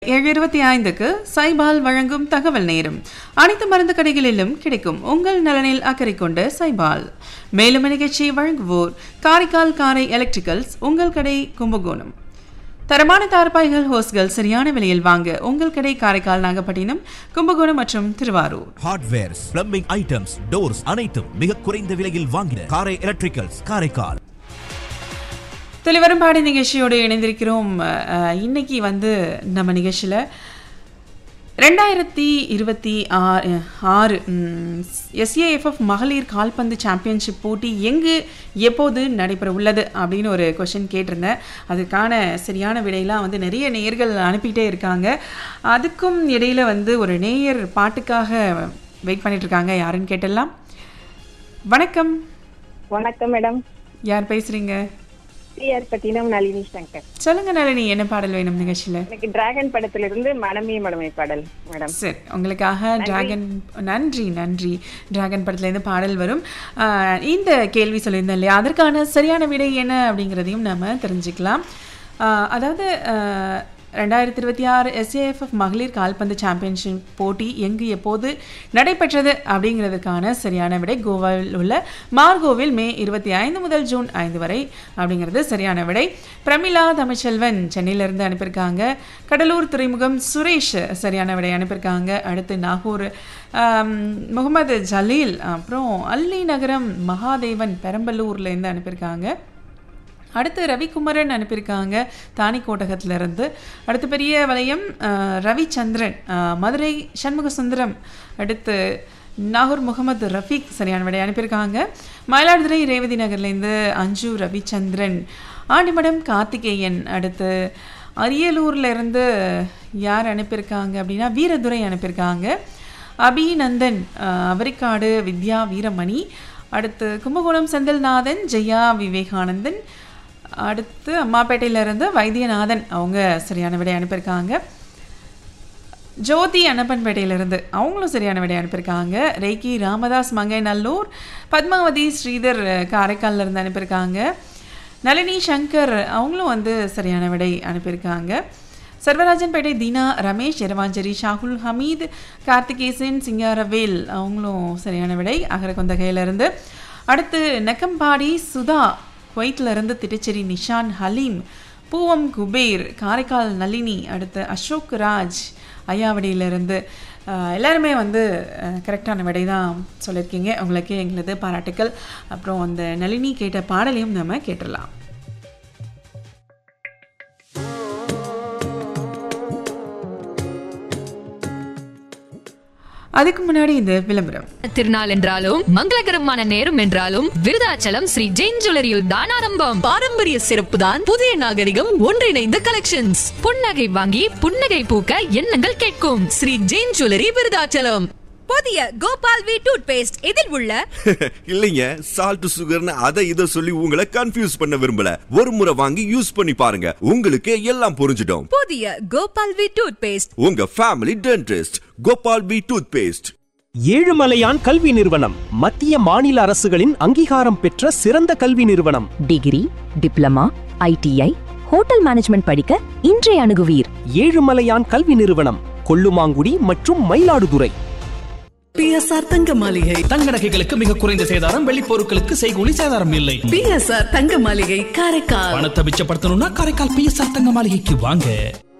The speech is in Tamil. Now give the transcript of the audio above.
7:25க்கு சைபால் வழங்கும் தகவல் நேரம். அனைத்து மருந்து கடைகளிலும் கிடைக்கும். உங்கள் நலனில் அக்கறை கொண்ட சைபால். மேலும் நிகழ்ச்சியை வழங்குவோர் காரைக்கால் காரை எலக்ட்ரிக்கல்ஸ், உங்கள் கடை கும்பகோணம். தரமான தார்பாய்கள், ஹோஸ்கள் சரியான விலையில் வாங்க உங்கள் கடை காரைக்கால், நாகப்பட்டினம், கும்பகோணம் மற்றும் Thiruvarur. Hardwares, plumbing items, doors அனைத்தும் மிக குறைந்த விலையில் வாங்கின காரை எலக்ட்ரிக்கல்ஸ், காரைக்கால். தெளிவரும் பாடி நிகழ்ச்சியோடு இணைந்திருக்கிறோம். இன்னைக்கு நம்ம நிகழ்ச்சியில் 2026 SAFF மகளிர் கால்பந்து சாம்பியன்ஷிப் போட்டி எங்கு எப்போது நடைபெற உள்ளது அப்படின்னு ஒரு கொஷின் கேட்டிருந்தேன். அதுக்கான சரியான விடையெல்லாம் நிறைய நேயர்கள் அனுப்பிட்டே இருக்காங்க. அதுக்கும் இடையில் ஒரு நேயர் பாட்டுக்காக வெயிட் பண்ணிட்டு இருக்காங்க. யாருன்னு கேட்டலாம். வணக்கம். வணக்கம் மேடம். யார் பேசுறீங்க? பட்டினம் நளினி சங்கர். சொல்லுங்க நளினி, என்ன பாடல் வேணும் நிகழ்ச்சியில? எனக்கு டிராகன் படத்துல இருந்து மனமே மடமை பாடல் மேடம். சரி, உங்களுக்காக டிராகன். நன்றி. டிராகன் படத்துல இருந்து பாடல் வரும். இந்த கேள்வி சொல்லியிருந்தேன் இல்லையா, அதற்கான சரியான விடை என்ன அப்படிங்கிறதையும் நம்ம தெரிஞ்சுக்கலாம். அதாவது 2026 SAFF மகளிர் கால்பந்து சாம்பியன்ஷிப் போட்டி எங்கு எப்போது நடைபெற்றது அப்படிங்கிறதுக்கான சரியான விடை கோவாவில் உள்ள மார்கோவில் மே 25 முதல் ஜூன் 5 வரை அப்படிங்கிறது சரியான விடை. பிரமிளா தமிழ்ச்செல்வன் சென்னையிலிருந்து அனுப்பியிருக்காங்க. கடலூர் துறைமுகம் சுரேஷ் சரியான விடை அனுப்பியிருக்காங்க. அடுத்து நாகூர் முகமது ஜலீல், அப்புறம் அல்லி நகரம் மகாதேவன் பெரம்பலூர்லேருந்து அனுப்பியிருக்காங்க. அடுத்து ரவிக்குமரன் அனுப்பியிருக்காங்க தானிக்கோட்டகத்திலிருந்து. அடுத்து பெரிய வளையம் ரவிச்சந்திரன், மதுரை சண்முக சுந்தரம், அடுத்து நாகூர் முகமது ரஃபீக் சரியான விடை அனுப்பியிருக்காங்க. மயிலாடுதுறை ரேவதி நகர்லேருந்து அஞ்சு ரவிச்சந்திரன், ஆண்டிமடம் கார்த்திகேயன். அடுத்து அரியலூர்லேருந்து யார் அனுப்பியிருக்காங்க அப்படின்னா வீரதுரை அனுப்பியிருக்காங்க. அபிநந்தன், அவரிக்காடு வித்யா வீரமணி. அடுத்து கும்பகோணம் செந்தில்நாதன், ஜெயா விவேகானந்தன். அடுத்து அம்மாப்பேட்டையிலிருந்து வைத்தியநாதன், அவங்க சரியான விடை அனுப்பியிருக்காங்க. ஜோதி அன்னப்பன்பேட்டையிலிருந்து அவங்களும் சரியான விடை அனுப்பியிருக்காங்க. ரேக்கி ராமதாஸ் மங்கைநல்லூர், பத்மாவதி ஸ்ரீதர் காரைக்காலிருந்து அனுப்பியிருக்காங்க. நளினி சங்கர் அவங்களும் சரியான விடை அனுப்பியிருக்காங்க. சர்வராஜன்பேட்டை தீனா ரமேஷ், இரவாஞ்சேரி ஷாகுல் ஹமீத், கார்த்திகேசன் சிங்காரவேல் அவங்களும் சரியான விடை அகரகொந்தகையிலிருந்து. அடுத்து நெக்கம்பாடி சுதா, குவைத்திலிருந்து திருச்சேரி நிஷான் ஹலீம், பூவம் குபேர், காரைக்கால் நளினி. அடுத்து அசோக் ராஜ் ஐயாவடியிலிருந்து. எல்லாருமே கரெக்டான விடை தான் சொல்லியிருக்கீங்க. உங்களுக்கு எங்களது பாராட்டுக்கள். அப்புறம் அந்த நளினி கேட்ட பாடலையும் நம்ம கேட்டுடலாம். அதுக்கு முன்னாடி இந்த விளம்பரம். திருநாள் என்றாலும் மங்களகரமான நேரம் என்றாலும் விருதாச்சலம் ஸ்ரீ ஜெயின் ஜுவல்லரியில் தான் ஆரம்பம். பாரம்பரிய சிறப்பு தான் புதிய நாகரிகம் ஒன்றிணைந்த கலெக்ஷன்ஸ். புன்னகை வாங்கி புன்னகை பூக்க எண்ணங்கள் கேட்கும். ஸ்ரீ ஜெயின் ஜுவல்லரி விருதாச்சலம். புதிய கோபால் வி டூத் பேஸ்ட் இதில் உள்ள இல்லைங்க சால்ட் சுகர்னு அதை இதை சொல்லி உங்களை கன்ஃபியூஸ் பண்ண விரும்பல. ஒரு முறை வாங்கி யூஸ் பண்ணி பாருங்க, உங்களுக்கு எல்லாம் புரிஞ்சிடும். புதிய கோபால் வி டூத் பேஸ்ட், உங்க family dentist. Gopal we tooth paste. Ezhumalaiyan கல்வி நிறுவனம் மத்திய மாநில அரசுகளின் அங்கீகாரம் பெற்ற சிறந்த கல்வி நிறுவனம். Degree, diploma, ITI, hotel management படிக்க இன்றைய அணுகுவீர். ஏழுமலையான் கல்வி நிறுவனம், கொல்லுமாங்குடி மற்றும் மயிலாடுதுறை. PSR தங்க மாளிகை. தங்க நகைகளுக்கு மிக குறைந்த சேதாரம், வெள்ளி பொருட்களுக்கு செய்கூலி சேதாரம் இல்லை. PSR தங்க மாளிகை காரைக்கால். பணத்தை மிச்சப்படுத்தணும்னா காரைக்கால் PSR தங்க மாளிகைக்கு வாங்க.